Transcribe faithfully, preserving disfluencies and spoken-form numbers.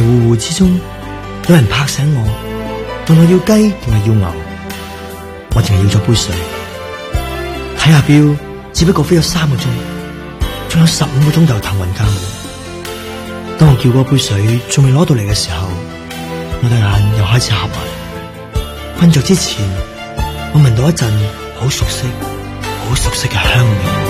糊糊之中，有人拍醒我，問我要雞定係要牛，我淨係要咗杯水。睇下表，只不過飛咗三個鐘，仲有十五個鐘頭騰雲駕霧。當我叫嗰杯水仲未攞到嚟嘅時候，我對眼又開始合埋。瞓着之前，我聞到一陣好熟悉、好熟悉嘅香味。